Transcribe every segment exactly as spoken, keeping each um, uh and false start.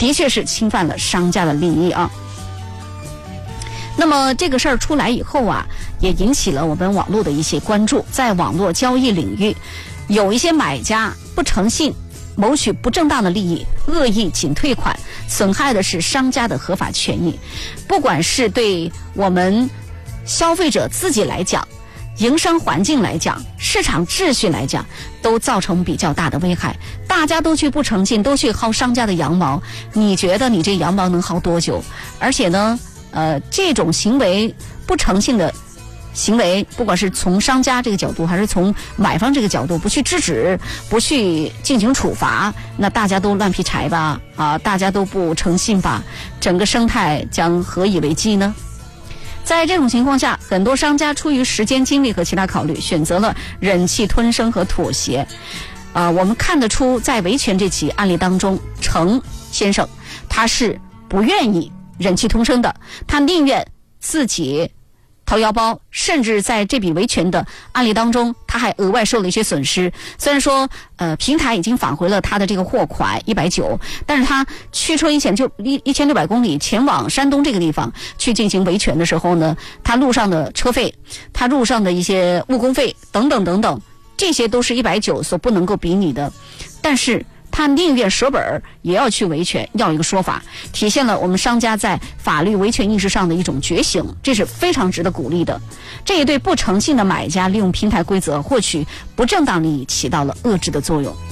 的确是侵犯了商家的利益啊。那么这个事儿出来以后啊，也引起了我们网络的一些关注。在网络交易领域，有一些买家不诚信，谋取不正当的利益，恶意仅退款，损害的是商家的合法权益。不管是对我们消费者自己来讲，营商环境来讲，市场秩序来讲，都造成比较大的危害。大家都去不诚信，都去薅商家的羊毛，你觉得你这羊毛能薅多久？而且呢呃，这种行为不诚信的行为，不管是从商家这个角度，还是从买方这个角度，不去制止，不去进行处罚，那大家都烂劈柴吧，啊，大家都不诚信吧，整个生态将何以为继呢？在这种情况下，很多商家出于时间、精力和其他考虑，选择了忍气吞声和妥协。啊、呃，我们看得出，在维权这起案例当中，程先生他是不愿意忍气吞声的，他宁愿自己掏腰包，甚至在这笔维权的案例当中，他还额外受了一些损失。虽然说呃平台已经返回了他的这个货款一百九，但是他驱车一千就一一千六百公里前往山东这个地方去进行维权的时候呢，他路上的车费，他路上的一些误工费等等等等，这些都是一百九所不能够比拟的。但是他宁愿舍本也要去维权，要一个说法，体现了我们商家在法律维权意识上的一种觉醒，这是非常值得鼓励的。这也对不诚信的买家利用平台规则获取不正当利益起到了遏制的作用。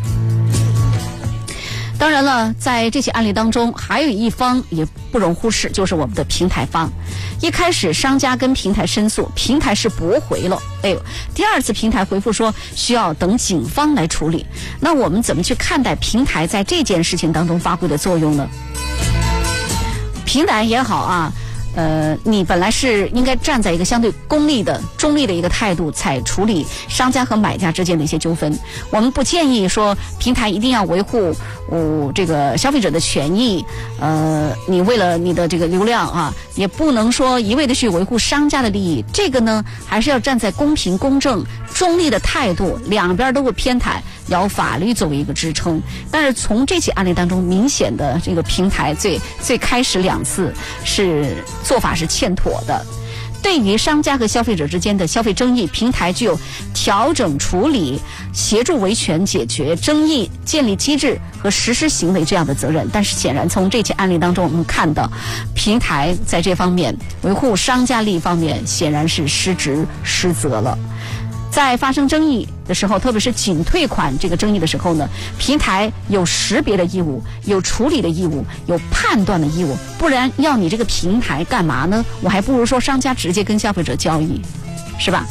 当然了，在这起案例当中，还有一方也不容忽视，就是我们的平台方。一开始商家跟平台申诉，平台是驳回了，哎呦，第二次平台回复说需要等警方来处理。那我们怎么去看待平台在这件事情当中发挥的作用呢？平台也好啊，呃，你本来是应该站在一个相对公立的、中立的一个态度，才处理商家和买家之间的一些纠纷。我们不建议说平台一定要维护哦这个消费者的权益，呃，你为了你的这个流量啊，也不能说一味的去维护商家的利益。这个呢，还是要站在公平、公正、中立的态度，两边都不偏袒，要法律作为一个支撑。但是从这起案例当中，明显的这个平台最最开始两次是做法是欠妥的。对于商家和消费者之间的消费争议，平台具有调整处理、协助维权解决争议、建立机制和实施行为这样的责任。但是显然从这起案例当中我们看到，平台在这方面维护商家利益方面显然是失职失责了。在发生争议的时候，特别是仅退款这个争议的时候呢，平台有识别的义务，有处理的义务，有判断的义务，不然要你这个平台干嘛呢？我还不如说商家直接跟消费者交易，是吧？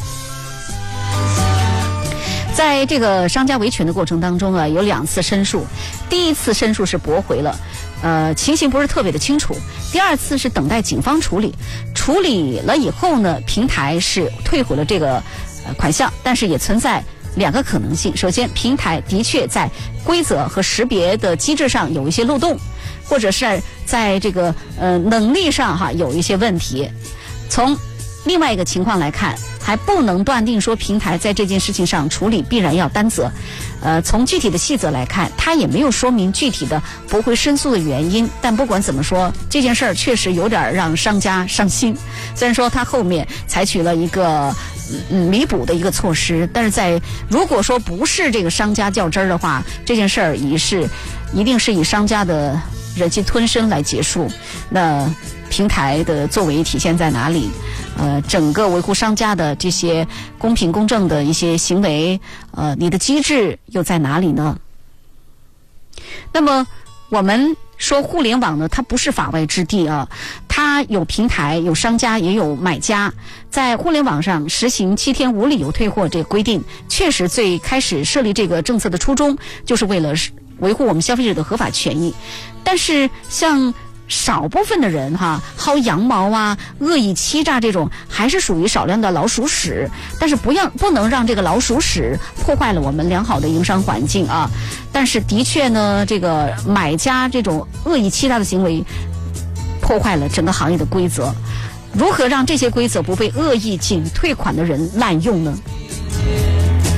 在这个商家维权的过程当中啊，有两次申诉，第一次申诉是驳回了，呃，情形不是特别的清楚。第二次是等待警方处理，处理了以后呢，平台是退回了这个呃款项，但是也存在两个可能性。首先，平台的确在规则和识别的机制上有一些漏洞，或者是在这个呃能力上哈有一些问题。从另外一个情况来看，还不能断定说平台在这件事情上处理必然要担责。呃，从具体的细则来看，他也没有说明具体的驳回申诉的原因。但不管怎么说，这件事儿确实有点让商家伤心。虽然说他后面采取了一个嗯弥补的一个措施，但是在如果说不是这个商家较真儿的话，这件事儿也是一定是以商家的忍气吞声来结束。那平台的作为体现在哪里？呃，整个维护商家的这些公平公正的一些行为，呃，你的机制又在哪里呢？那么我们说互联网呢，它不是法外之地啊，它有平台，有商家，也有买家。在互联网上实行七天无理由退货这个规定，确实最开始设立这个政策的初衷就是为了维护我们消费者的合法权益。但是像少部分的人哈薅羊毛啊、恶意欺诈这种，还是属于少量的老鼠屎。但是不要不能让这个老鼠屎破坏了我们良好的营商环境啊。但是的确呢，这个买家这种恶意欺诈的行为破坏了整个行业的规则。如何让这些规则不被恶意仅退款的人滥用呢？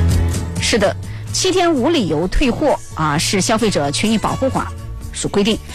是的，七天无理由退货啊，是消费者权益保护法所规定。